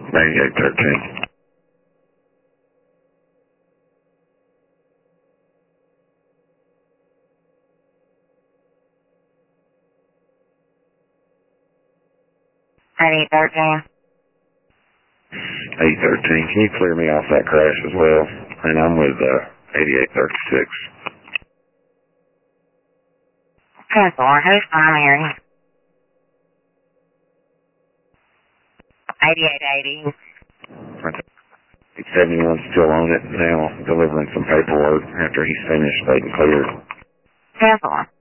8813. Can you clear me off that crash as well? And I'm with 8836. 10-4, who's primary? 8880. 871's still on it now, delivering some paperwork after he's finished, they can clear. 10-4.